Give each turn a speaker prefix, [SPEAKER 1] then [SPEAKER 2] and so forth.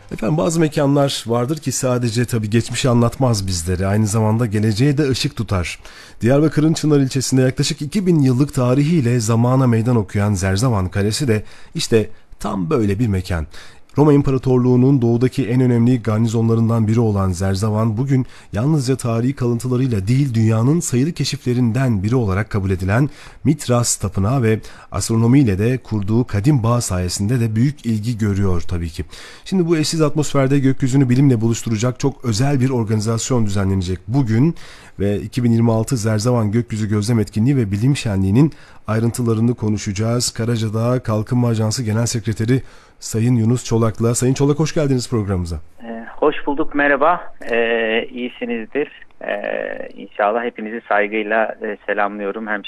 [SPEAKER 1] Efendim bazı mekanlar vardır ki sadece tabii geçmişi anlatmaz bizlere. Aynı zamanda geleceğe de ışık tutar. Diyarbakır'ın Çınar ilçesinde yaklaşık 2000 yıllık tarihiyle zamana meydan okuyan Zerzavan Kalesi de işte tam böyle bir mekan. Roma İmparatorluğu'nun doğudaki en önemli garnizonlarından biri olan Zerzavan bugün yalnızca tarihi kalıntılarıyla değil dünyanın sayılı keşiflerinden biri olarak kabul edilen Mitras Tapınağı ve astronomiyle de kurduğu kadim bağ sayesinde de büyük ilgi görüyor tabii ki. Şimdi bu eşsiz atmosferde gökyüzünü bilimle buluşturacak çok özel bir organizasyon düzenlenecek bugün ve 2026 Zerzavan Gökyüzü Gözlem Etkinliği ve Bilim Şenliği'nin ayrıntılarını konuşacağız. Karacadağ Kalkınma Ajansı Genel Sekreteri Sayın Yunus Çolak'la. Sayın Çolak hoş geldiniz programımıza.
[SPEAKER 2] Hoş bulduk, merhaba. İyisinizdir. İnşallah hepinizi saygıyla selamlıyorum.